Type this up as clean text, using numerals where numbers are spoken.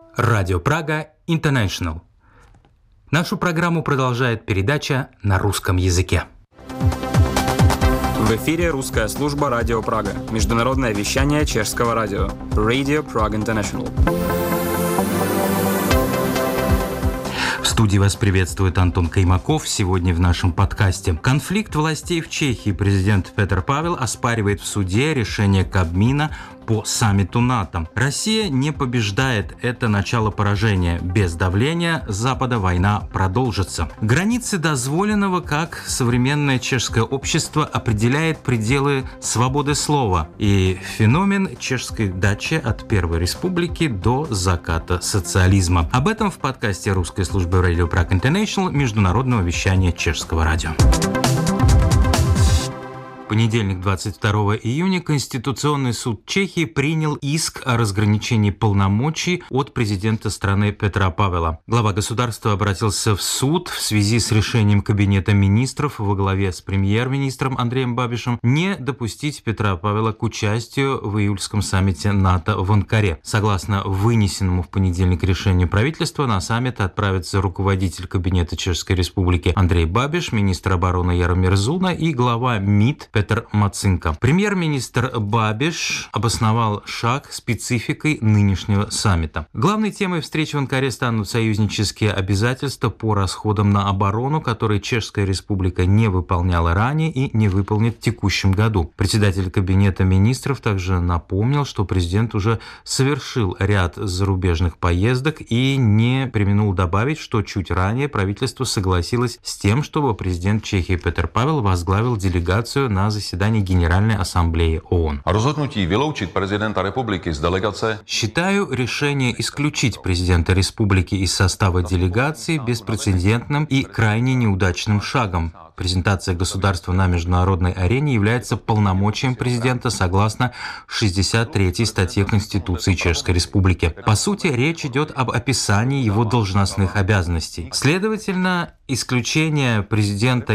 Радио Прага International. Нашу программу продолжает передача на русском языке. В эфире русская служба Радио Прага. Международное вещание чешского радио. Radio Prague International. В студии вас приветствует Антон Каймаков. Сегодня в нашем подкасте. Конфликт властей в Чехии. Президент Петр Павел оспаривает в суде решение Кабмина по саммиту НАТО. Россия не побеждает. Это начало поражения. Без давления Запада война продолжится. Границы дозволенного, как современное чешское общество определяет пределы свободы слова и феномен чешской дачи от Первой Республики до заката социализма. Об этом в подкасте русской службы Radio Prague International международного вещания чешского радио. В понедельник, 22 июня, Конституционный суд Чехии принял иск о разграничении полномочий от президента страны Петра Павела. Глава государства обратился в суд в связи с решением Кабинета министров во главе с премьер-министром Андреем Бабишем не допустить Петра Павела к участию в июльском саммите НАТО в Анкаре. Согласно вынесенному в понедельник решению правительства, на саммит отправятся руководитель Кабинета Чешской Республики Андрей Бабиш, министр обороны Яромир Зуна и глава МИД Петр Мацинка. Премьер-министр Бабиш обосновал шаг спецификой нынешнего саммита. Главной темой встречи в Анкаре станут союзнические обязательства по расходам на оборону, которые Чешская Республика не выполняла ранее и не выполнит в текущем году. Председатель Кабинета министров также напомнил, что президент уже совершил ряд зарубежных поездок и не преминул добавить, что чуть ранее правительство согласилось с тем, чтобы президент Чехии Петр Павел возглавил делегацию на заседании Генеральной Ассамблеи ООН. Считаю решение исключить президента республики из состава делегации беспрецедентным и крайне неудачным шагом. Презентация государства на международной арене является полномочием президента согласно 63-й статье Конституции Чешской Республики. По сути, речь идет об описании его должностных обязанностей. Следовательно, исключение президента